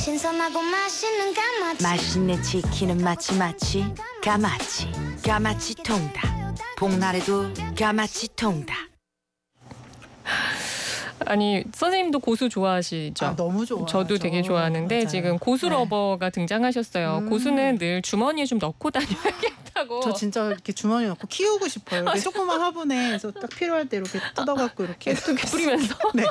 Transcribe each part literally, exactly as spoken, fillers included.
신선하고 맛있는 까마치. 맛있는 치킨은 마치 마치 까마치 까마치 통닭. 복날에도 까마치 통닭. 아니 선생님도 고수 좋아하시죠? 아, 너무 좋아요. 저도 되게 좋아하는데 맞아요. 지금 고수 네. 러버가 등장하셨어요. 음. 고수는 늘 주머니에 좀 넣고 다녀야겠다고. 저 진짜 이렇게 주머니 넣고 키우고 싶어요. 이렇게 조그만 화분에서 딱 필요할 때 이렇게 뜯어갖고 이렇게 이렇게 뿌리면서. 네.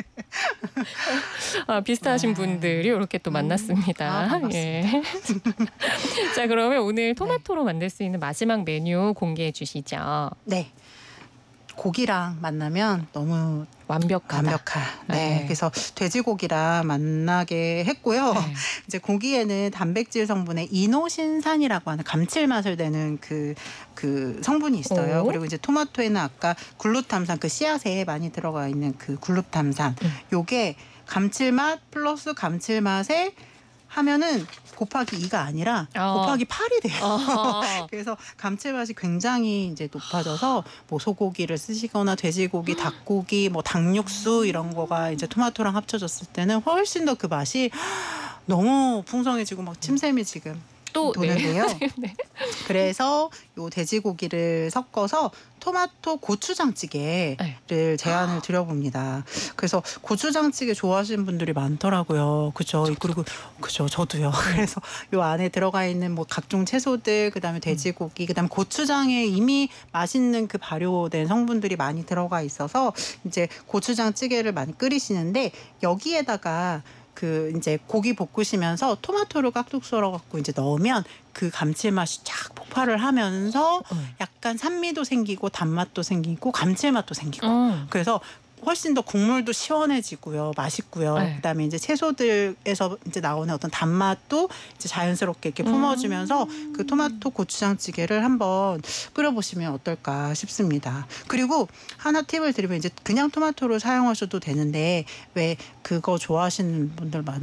아, 비슷하신 네. 분들이 이렇게 또 만났습니다. 아, 반갑습니다. 예. 자, 그러면 오늘 토마토로 만들 수 있는 마지막 메뉴 공개해 주시죠. 네. 고기랑 만나면 너무 완벽하다. 완벽한. 네. 네. 그래서 돼지고기랑 만나게 했고요. 네. 이제 고기에는 단백질 성분의 이노신산이라고 하는 감칠맛을 내는 그, 그 성분이 있어요. 오. 그리고 이제 토마토에는 아까 글루탐산, 그 씨앗에 많이 들어가 있는 그 글루탐산. 음. 요게 감칠맛 플러스 감칠맛에 하면은 곱하기 이가 아니라 어. 곱하기 팔이 돼요. 어. 그래서 감칠맛이 굉장히 이제 높아져서 뭐 소고기를 쓰시거나 돼지고기, 닭고기, 뭐 닭육수 이런 거가 이제 토마토랑 합쳐졌을 때는 훨씬 더 그 맛이 너무 풍성해지고 막 침샘이 지금 또 도는데요. 네. 네. 그래서 요 돼지고기를 섞어서 토마토 고추장찌개를 네. 제안을 드려봅니다. 그래서 고추장찌개 좋아하시는 분들이 많더라고요. 그죠? 그리고 그죠? 저도요. 그래서 요 안에 들어가 있는 뭐 각종 채소들, 그다음에 돼지고기, 그다음에 고추장에 이미 맛있는 그 발효된 성분들이 많이 들어가 있어서 이제 고추장찌개를 많이 끓이시는데 여기에다가 그 이제 고기 볶으시면서 토마토를 깍둑 썰어 갖고 이제 넣으면 그 감칠맛이 쫙 폭발을 하면서 약간 산미도 생기고 단맛도 생기고 감칠맛도 생기고 음. 그래서 훨씬 더 국물도 시원해지고요, 맛있고요. 네. 그다음에 이제 채소들에서 이제 나오는 어떤 단맛도 이제 자연스럽게 이렇게 품어주면서 음. 그 토마토 고추장찌개를 한번 끓여보시면 어떨까 싶습니다. 그리고 하나 팁을 드리면 이제 그냥 토마토를 사용하셔도 되는데 왜 그거 좋아하시는 분들 많.